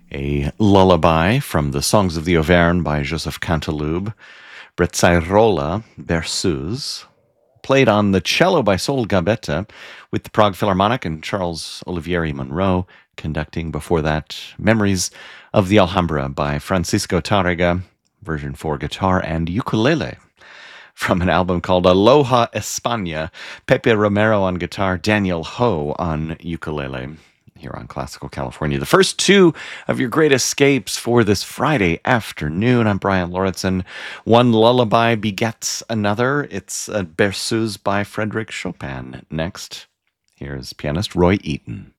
A lullaby from the Songs of the Auvergne by Joseph Canteloube, Brezzarola Berceuse, played on the cello by Sol Gabetta, with the Prague Philharmonic and Charles Olivieri Monroe conducting. Before that, Memories of the Alhambra by Francisco Tárrega, version for guitar and ukulele. From an album called Aloha España, Pepe Romero on guitar, Daniel Ho on ukulele, here on Classical California. The first two of your great escapes for this Friday afternoon. I'm Brian Lauritsen. One lullaby begets another. It's a Berceuse by Frédéric Chopin. Next, here's pianist Roy Eaton.